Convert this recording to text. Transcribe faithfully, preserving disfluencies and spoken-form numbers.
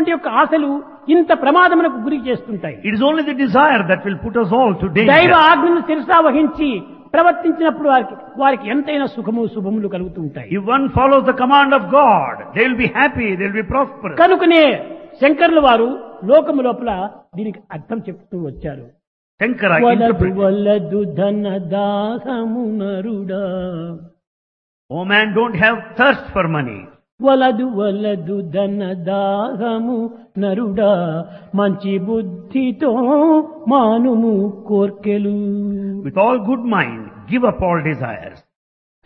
ఉన్నటువంటి యొక్క ఆశలు ఇంత ప్రమాదమునకు గురి చేస్తుంటాయి. It is only the desire that will put us all to దైవ danger. ఆజ్ఞను శిరసా వహించి ప్రవర్తించినప్పుడు వారికి వారికి ఎంతైనా సుఖము శుభములు కలుగుతుంటాయి. If one follows the command of God, they will be happy, they will be prosperous. కనుకనే శంకరుల వారు లోకము లోపల దీనికి అర్థం చెప్తూ వచ్చారు. Shankara వలదు interpreted, వలదు ధన దాహము నరుడా, oh man, don't have thirst for money. వలదు వలదు ధన దాహము నరుడా, మంచి బుద్ధితో మానుము కోర్కెలు. With all good mind, give up all desires.